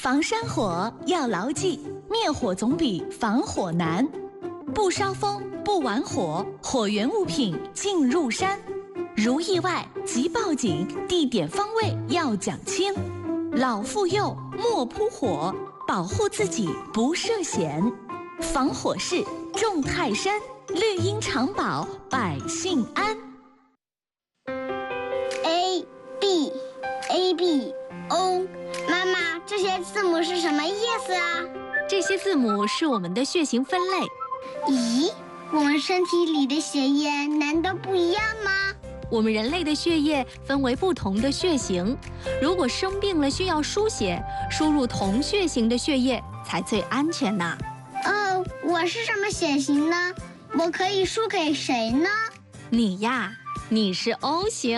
防山火要牢记，灭火总比防火难。不烧风，不玩火，火源物品进入山。如意外即报警，地点方位要讲清。老妇幼莫扑火，保护自己不涉险。防火势众泰山，绿荫长保百姓安。 A B A B O， 妈妈，这些字母是什么意思啊？ 这些字母是我们的血型分类。 咦，我们身体里的血液难道不一样吗？ 我们人类的血液分为不同的血型，如果生病了需要输血，输入同血型的血液才最安全呢。 哦，我是什么血型呢？我可以输给谁呢？ 你呀，你是 O 型。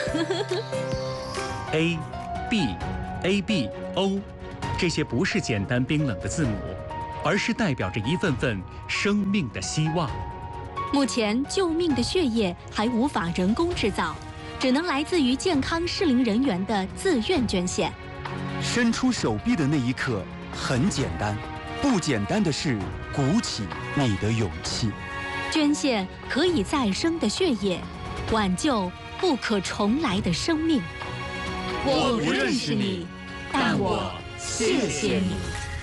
A、B、A、B、O， 这些不是简单冰冷的字母，而是代表着一份份生命的希望。 目前救命的血液还无法人工制造，只能来自于健康适龄人员的自愿捐献。 伸出手臂的那一刻很简单，不简单的是鼓起你的勇气。 捐献可以再生的血液，挽救不可重来的生命。 我不认识你，但我谢谢你。